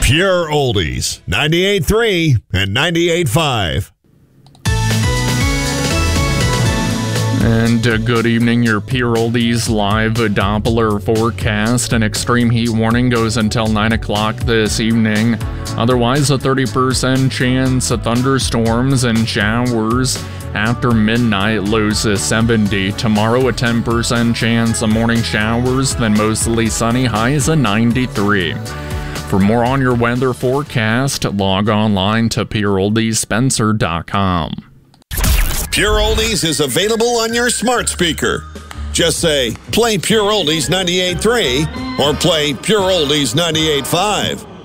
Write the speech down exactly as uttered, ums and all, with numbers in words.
Pure Oldies, ninety-eight point three and ninety-eight point five. And uh, good evening, your Pure Oldies live Doppler forecast. An extreme heat warning goes until nine o'clock this evening. Otherwise, a thirty percent chance of thunderstorms and showers. After midnight, lows to seventy. Tomorrow, a ten percent chance of morning showers, then mostly sunny, highs at ninety-three. For more on your weather forecast, log online to pure oldies spencer dot com. Pure Oldies is available on your smart speaker. Just say, play Pure Oldies ninety-eight point three or play Pure Oldies ninety-eight point five.